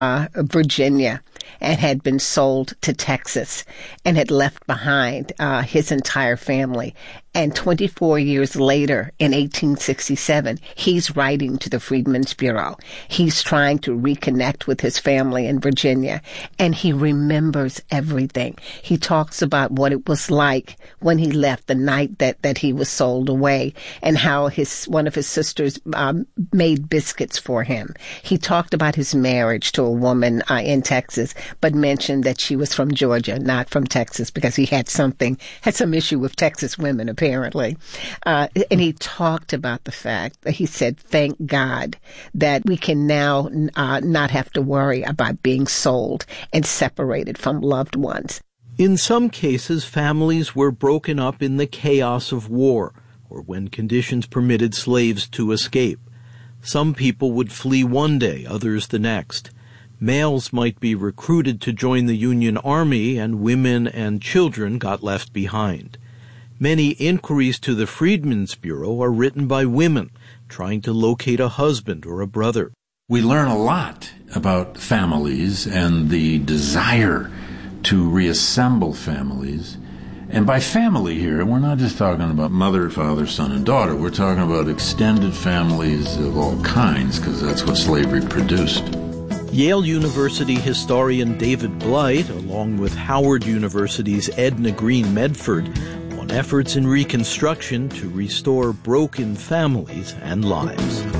Virginia and had been sold to Texas and had left behind his entire family. And 24 years later, in 1867, he's writing to the Freedmen's Bureau. He's trying to reconnect with his family in Virginia, and he remembers everything. He talks about what it was like when he left the night that he was sold away, and how one of his sisters made biscuits for him. He talked about his marriage to a woman in Texas, but mentioned that she was from Georgia, not from Texas, because he had some issue with Texas women, apparently. And he talked about the fact that he said, thank God that we can now not have to worry about being sold and separated from loved ones. In some cases, families were broken up in the chaos of war, or when conditions permitted slaves to escape. Some people would flee one day, others the next. Males might be recruited to join the Union Army, and women and children got left behind. Many inquiries to the Freedmen's Bureau are written by women trying to locate a husband or a brother. We learn a lot about families and the desire to reassemble families. And by family here, we're not just talking about mother, father, son, and daughter. We're talking about extended families of all kinds, because that's what slavery produced. Yale University historian David Blight, along with Howard University's Edna Green Medford, on efforts in Reconstruction to restore broken families and lives.